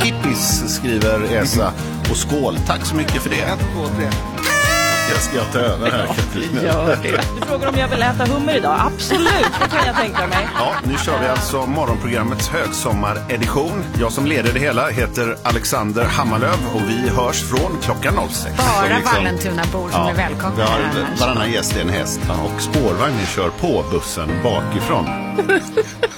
hippies, skriver Esa. Och skål, tack så mycket för det. 1, 2, 3. Jag ska ta över här, Katrin. Gör det. Du frågar om jag vill äta hummer idag. Absolut, det kan jag tänka mig. Ja, nu kör vi alltså morgonprogrammets högsommaredition. Jag som leder det hela heter Alexander Hammarlöv och vi hörs från klockan 06. Bara Vallentuna-bor som är välkomna. Vi har här. varannan gäst är en häst och spårvagnen kör på bussen bakifrån.